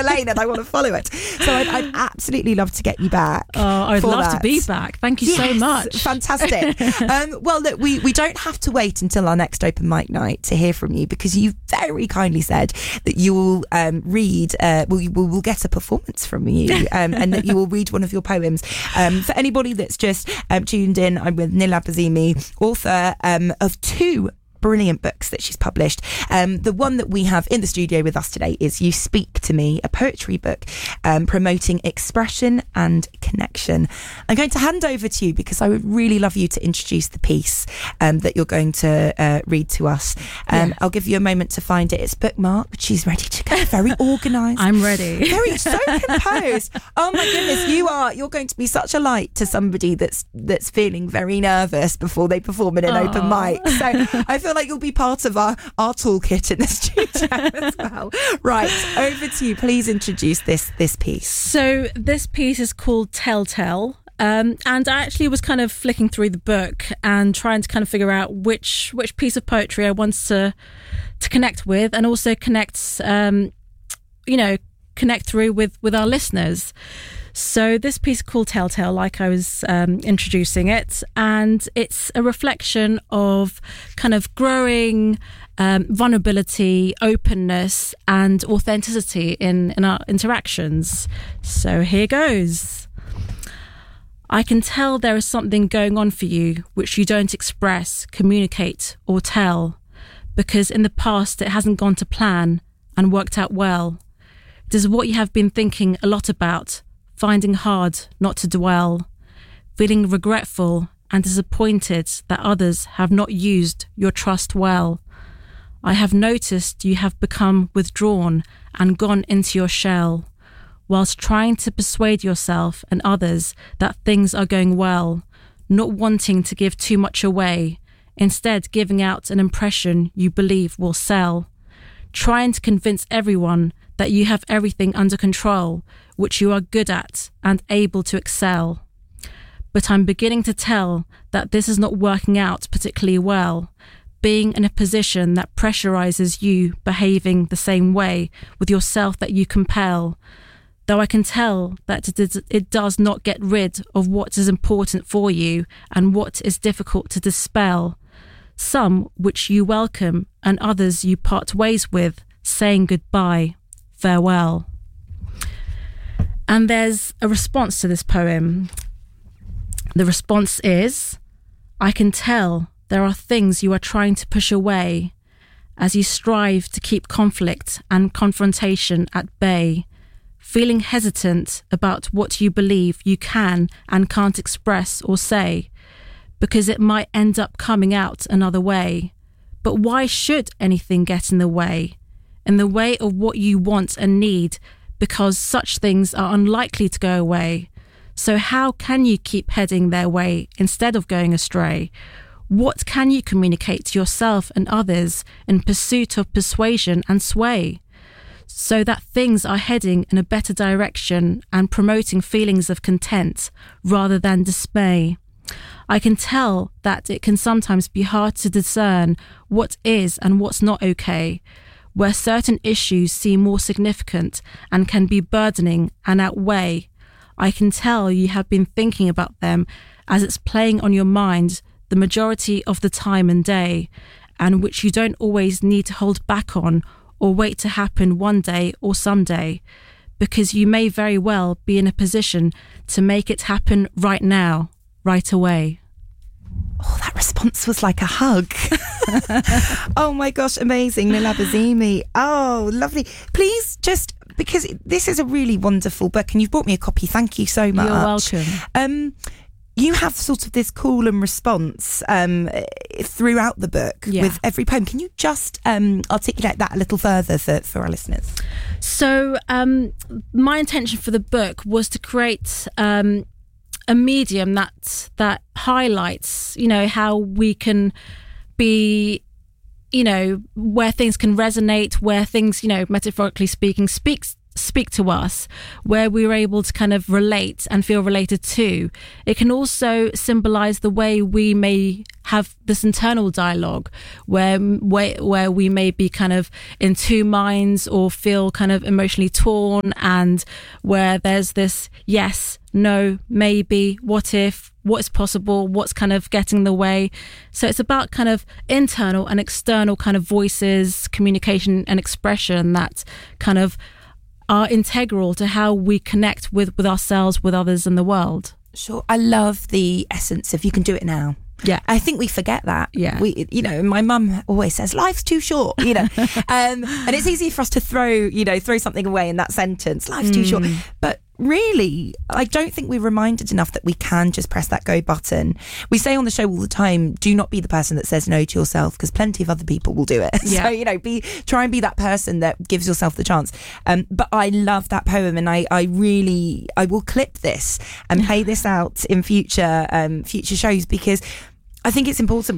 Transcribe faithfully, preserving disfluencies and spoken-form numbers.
the lane and I want to follow it. So I'd, I'd absolutely love to get you back. Oh, I'd love that. to be back. Thank you yes, so much. Fantastic. um, well, look, we, we don't have to wait until our next open mic night to hear from you, because you very kindly said that you will um, read, uh, we'll, we'll, we'll get a performance from you um, and that you will read one of your poems. Um, for anybody that's just um, tuned in, I'm with Nilab Azimi, author um, of two brilliant books that she's published. Um, the one that we have in the studio with us today is You Speak to Me, a poetry book um, promoting expression and connection. I'm going to hand over to you because I would really love you to introduce the piece um, that you're going to uh, read to us. Um, yeah. I'll give you a moment to find it. It's bookmarked. She's ready to go. Very organised. I'm ready. Very so composed. Oh my goodness, you are. You're going to be such a light to somebody that's that's feeling very nervous before they perform in an Aww. Open mic. So I feel like you'll be part of our, our toolkit in the studio as well. Right, over to you. Please introduce this this piece. So this piece is called Telltale. Um, and I actually was kind of flicking through the book and trying to kind of figure out which which piece of poetry I wanted to to connect with, and also connect, um, you know, connect through with, with our listeners. So this piece is called Telltale, like I was um, introducing it, and it's a reflection of kind of growing um, vulnerability, openness, and authenticity in, in our interactions. So here goes. I can tell there is something going on for you which you don't express, communicate, or tell, because in the past it hasn't gone to plan and worked out well. It is what you have been thinking a lot about, finding hard not to dwell, feeling regretful and disappointed that others have not used your trust well. I have noticed you have become withdrawn and gone into your shell, whilst trying to persuade yourself and others that things are going well, not wanting to give too much away, instead giving out an impression you believe will sell, trying to convince everyone that you have everything under control, which you are good at and able to excel. But I'm beginning to tell that this is not working out particularly well, being in a position that pressurizes you behaving the same way with yourself that you compel, though I can tell that it does not get rid of what is important for you and what is difficult to dispel, some which you welcome and others you part ways with, saying goodbye, farewell. And there's a response to this poem. The response is, I can tell there are things you are trying to push away as you strive to keep conflict and confrontation at bay, feeling hesitant about what you believe you can and can't express or say, because it might end up coming out another way. But why should anything get in the way? In the way of what you want and need, because such things are unlikely to go away. So how can you keep heading their way instead of going astray? What can you communicate to yourself and others in pursuit of persuasion and sway, so that things are heading in a better direction and promoting feelings of content rather than dismay? I can tell that it can sometimes be hard to discern what is and what's not okay, where certain issues seem more significant and can be burdening and outweigh. I can tell you have been thinking about them as it's playing on your mind the majority of the time and day, and which you don't always need to hold back on or wait to happen one day or someday, because you may very well be in a position to make it happen right now, right away. Oh, that response was like a hug. Oh my gosh, amazing. Nilab Azimi. Oh, lovely. Please just, because this is a really wonderful book and you've brought me a copy. Thank you so much. You're welcome. Um, you have sort of this call and response um, throughout the book yeah. with every poem. Can you just um, articulate that a little further for, for our listeners? So um, my intention for the book was to create um, a medium that that highlights, you know, how we can be, you know, where things can resonate, where things, you know, metaphorically speaking, speaks speak to us, where we're able to kind of relate and feel related to. It can also symbolize the way we may have this internal dialogue where, where where we may be kind of in two minds or feel kind of emotionally torn, and where there's this yes, no, maybe, what if, what is possible, what's kind of getting in the way. So it's about kind of internal and external kind of voices, communication and expression that kind of are integral to how we connect with, with ourselves, with others and the world. Sure. I love the essence of you can do it now. Yeah. I think we forget that. Yeah. We, you know, my mum always says life's too short, you know, um, and it's easy for us to throw, you know, throw something away in that sentence, life's too Mm. short. But really, I don't think we're reminded enough that we can just press that go button. We say on the show all the time, do not be the person that says no to yourself, because plenty of other people will do it. Yeah. So, you know, be try and be that person that gives yourself the chance. Um, but I love that poem, and I, I really, I will clip this and play this out in future um, future shows, because I think it's important.